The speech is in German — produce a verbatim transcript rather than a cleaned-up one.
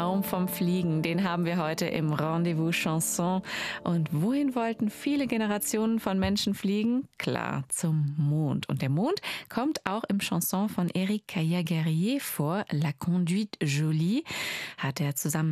Traum vom Fliegen, den haben wir heute im Rendezvous Chanson. Und wohin wollten viele Generationen von Menschen fliegen? Klar, zum Mond. Und der Mond kommt auch im Chanson von Éric Caillat-Guerrier vor, La Conduite Jolie, hat er zusammen